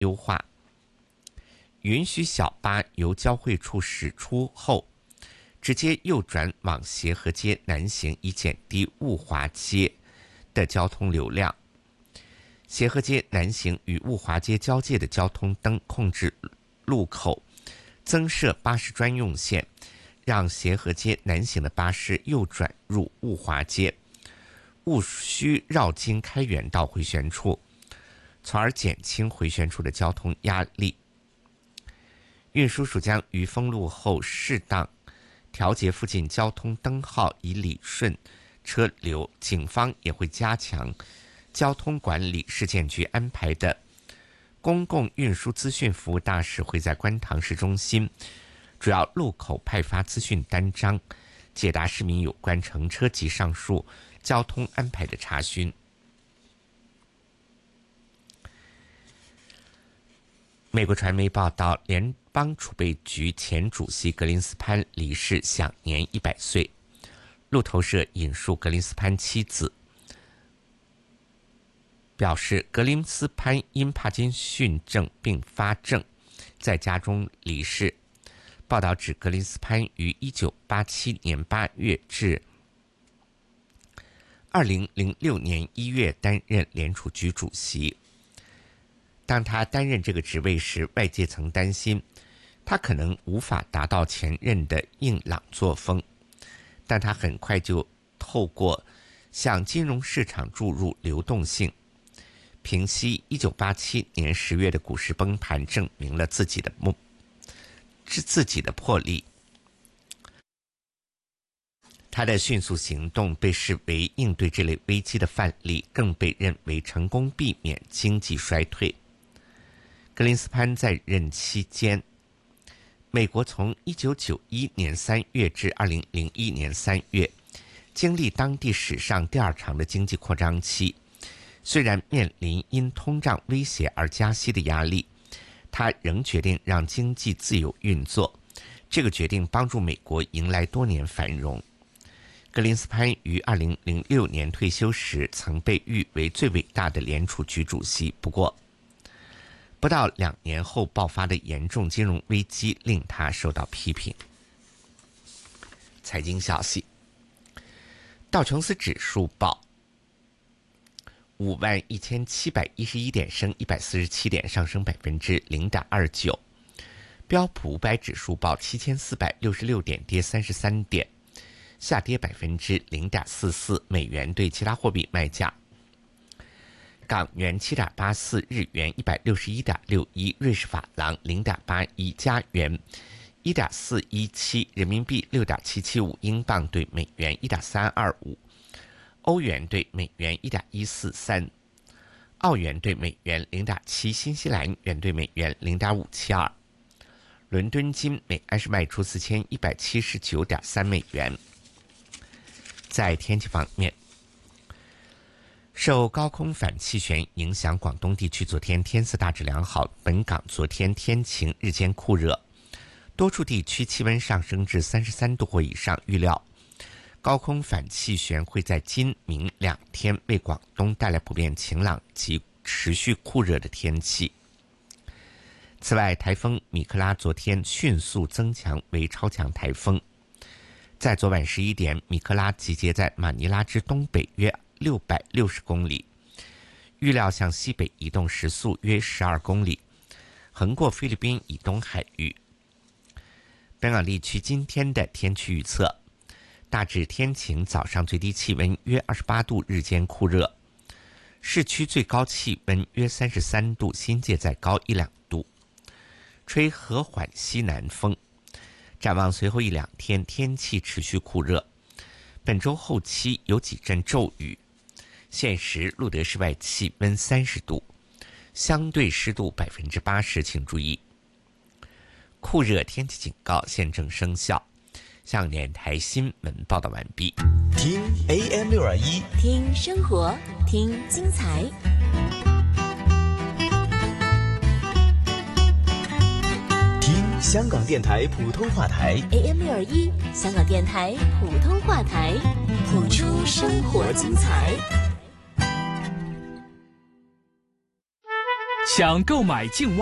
优化，允许小巴由交汇处驶出后直接右转往协和街南行，以减低雾华街的交通流量。协和街南行与雾华街交界的交通灯控制路口增设巴士专用线，让协和街南行的巴士右转入雾华街，务需绕经开元道回旋处，从而减轻回旋处的交通压力。运输署将于封路后适当调节附近交通灯号，以理顺车流。警方也会加强交通管理市建局安排的公共运输资讯服务大使会在观塘市中心主要路口派发资讯单张，解答市民有关乘车及上述交通安排的查询。美国传媒报道，联邦储备局前主席格林斯潘离世，享年100岁。路透社引述格林斯潘妻子表示，格林斯潘因帕金逊症并发症在家中离世。报道指，格林斯潘于1987年8月至2006年1月担任联储局主席。当他担任这个职位时，外界曾担心他可能无法达到前任的硬朗作风，但他很快就透过向金融市场注入流动性，平息1987年10月的股市崩盘，证明了自己的魄力。他的迅速行动被视为应对这类危机的范例，更被认为成功避免经济衰退。格林斯潘在任期间，美国从1991年3月至2001年3月经历当地史上第二长的经济扩张期。虽然面临因通胀威胁而加息的压力，他仍决定让经济自由运作。这个决定帮助美国迎来多年繁荣。格林斯潘于2006年退休时曾被誉为最伟大的联储局主席，不过不到2年后爆发的严重金融危机令他受到批评。财经消息，道琼斯指数报51711点，升147点，上升0.29%。标普500指数报7466点，跌33点，下跌0.44%。美元对其他货币卖价：港元7.84，日元161.61，瑞士法郎0.81，加元1.417，人民币6.775，英镑对美元1.325，欧元对美元1.143，澳元对美元0.7，新西兰元对美元0.572。伦敦金每安士卖出4179.3美元。在天气方面，受高空反气旋影响，广东地区昨天天色大致良好，本港昨天天晴，日间酷热，多处地区气温上升至33度或以上。预料高空反气旋会在今明2天为广东带来普遍晴朗及持续酷热的天气。此外，台风米克拉昨天迅速增强为超强台风，在昨晚11点，米克拉集结在马尼拉之东北约660公里，预料向西北移动，时速约12公里，横过菲律宾以东海域。本港地区今天的天气预测：大致天晴，早上最低气温约28度，日间酷热，市区最高气温约33度，新界再高1-2度，吹和缓西南风。展望随后1-2天天气持续酷热，本周后期有几阵骤雨。现时录得室外气温30度，相对湿度80%，请注意酷热天气警告现正生效。向电台新闻报道完毕。 听 AM621， 听生活，听精彩。 听香港电台普通话台 AM621，香港电台普通话台，谱出生活精彩。 想购买境外